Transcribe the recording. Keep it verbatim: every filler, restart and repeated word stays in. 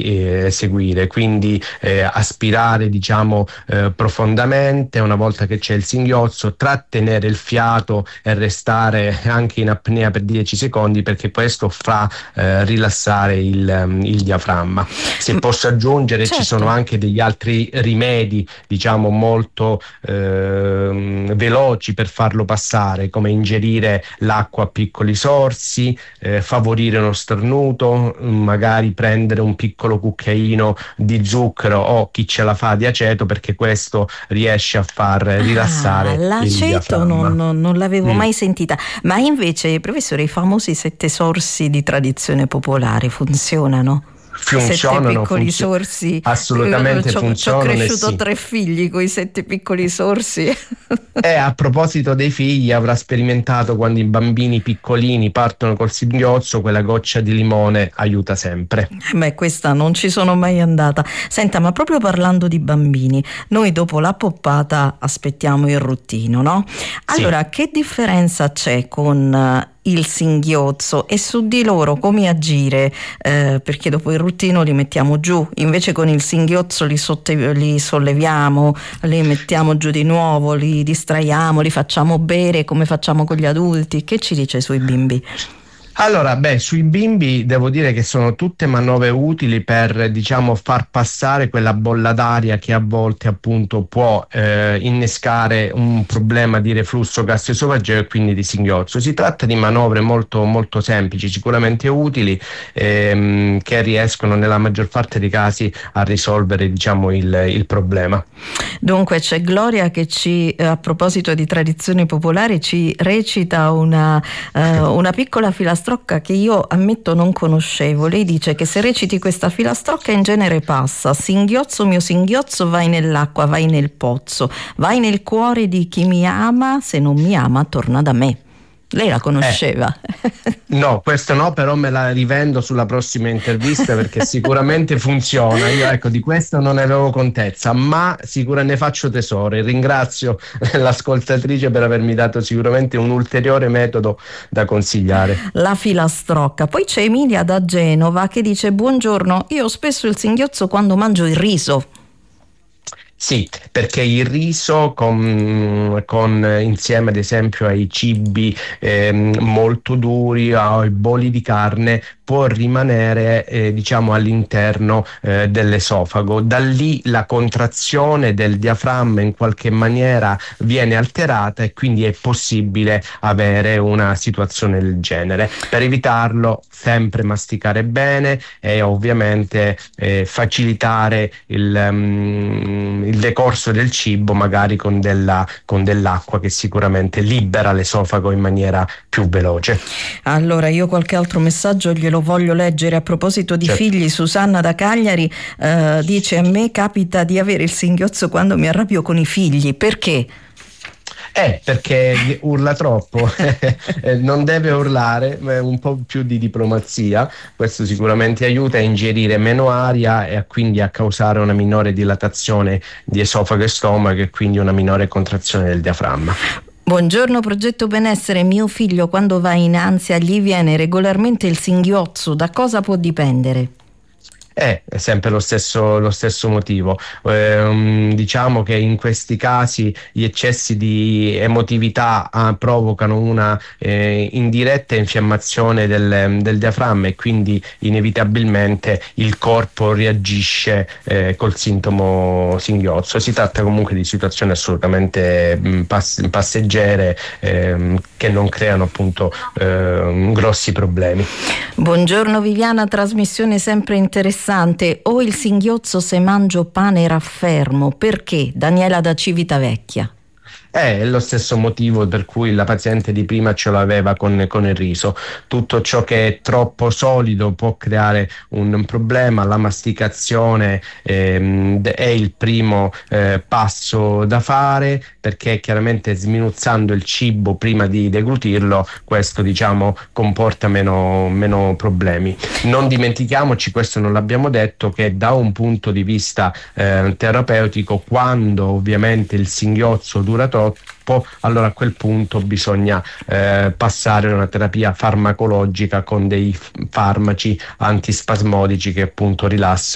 eh, seguire, quindi eh, aspirare diciamo eh, profondamente una volta che c'è il singhiozzo, trattenere il fiato e restare anche in apnea per dieci secondi, perché questo fa eh, rilassare il, il diaframma. Se posso aggiungere, certo, ci sono anche degli altri rimedi diciamo molto eh, veloci per farlo passare, come ingerire l'acqua a piccoli sorsi, eh, favorire uno starnuto, magari prendere un piccolo cucchiaino di zucchero o chi ce la fa di aceto, perché questo riesce a far rilassare ah, il l'aceto diaframma. non, non, non l'avevo Mm. mai sentita, ma invece, professore, i famosi sette sorsi di tradizione popolare funzionano? Funzionano, sette piccoli funzio- sorsi. assolutamente Ci ho funzionano. cresciuto sì. tre figli con i sette piccoli sorsi. E a proposito dei figli, avrà sperimentato quando i bambini piccolini partono col singhiozzo, quella goccia di limone aiuta sempre. Beh, questa non ci sono mai andata. Senta, ma proprio parlando di bambini, noi dopo la poppata aspettiamo il ruttino, no? Allora, sì. Che differenza c'è con uh, il singhiozzo e su di loro come agire? Eh, perché dopo il ruttino li mettiamo giù, invece con il singhiozzo li, sotte- li solleviamo, li mettiamo giù di nuovo, li distraiamo, li facciamo bere come facciamo con gli adulti. Che ci dice sui bimbi? Allora, beh, sui bimbi devo dire che sono tutte manovre utili per, diciamo, far passare quella bolla d'aria che a volte appunto può eh, innescare un problema di reflusso gastroesofageo e quindi di singhiozzo. Si tratta di manovre molto molto semplici, sicuramente utili, ehm, che riescono nella maggior parte dei casi a risolvere, diciamo, il, il problema. Dunque c'è Gloria che ci, a proposito di tradizioni popolari, ci recita una, uh, una piccola filastrocca che io ammetto non conoscevo. Lei dice che se reciti questa filastrocca in genere passa: singhiozzo mio singhiozzo, vai nell'acqua, vai nel pozzo, vai nel cuore di chi mi ama, se non mi ama torna da me. Lei la conosceva? Eh, no, questo no, però me la rivendo sulla prossima intervista perché sicuramente funziona. Io ecco di questo non ne avevo contezza, ma sicuramente ne faccio tesoro e ringrazio l'ascoltatrice per avermi dato sicuramente un ulteriore metodo da consigliare. La filastrocca. Poi c'è Emilia da Genova che dice: buongiorno, io ho spesso il singhiozzo quando mangio il riso. Sì, perché il riso con, con insieme ad esempio ai cibi eh, molto duri, ai boli di carne, può rimanere eh, diciamo all'interno eh, dell'esofago. Da lì la contrazione del diaframma in qualche maniera viene alterata e quindi è possibile avere una situazione del genere. Per evitarlo, sempre masticare bene e ovviamente eh, facilitare il um, il decorso del cibo, magari con della con dell'acqua che sicuramente libera l'esofago in maniera più veloce. Allora io qualche altro messaggio glielo voglio leggere a proposito di certo. Figli. Susanna da Cagliari eh, dice: a me capita di avere il singhiozzo quando mi arrabbio con i figli. Perché? Eh, perché urla troppo, non deve urlare, un po' più di diplomazia, questo sicuramente aiuta a ingerire meno aria e a, quindi a causare una minore dilatazione di esofago e stomaco e quindi una minore contrazione del diaframma. Buongiorno Progetto Benessere, mio figlio quando va in ansia gli viene regolarmente il singhiozzo, da cosa può dipendere? È sempre lo stesso, lo stesso motivo. Eh, diciamo che in questi casi gli eccessi di emotività ah, provocano una eh, indiretta infiammazione del, del diaframma e quindi inevitabilmente il corpo reagisce eh, col sintomo singhiozzo. Si tratta comunque di situazioni assolutamente mh, pass- passeggere eh, che non creano appunto eh, grossi problemi. Buongiorno Viviana, trasmissione sempre interessante. O il singhiozzo se mangio pane raffermo, perché? Daniela da Civitavecchia. È lo stesso motivo per cui la paziente di prima ce l'aveva con, con il riso. Tutto ciò che è troppo solido può creare un, un problema. La masticazione ehm, è il primo eh, passo da fare, perché chiaramente sminuzzando il cibo prima di deglutirlo, questo diciamo comporta meno, meno problemi. Non dimentichiamoci, questo non l'abbiamo detto, che da un punto di vista eh, terapeutico, quando ovviamente il singhiozzo dura troppo, allora a quel punto bisogna eh, passare a una terapia farmacologica con dei farmaci antispasmodici che appunto rilassano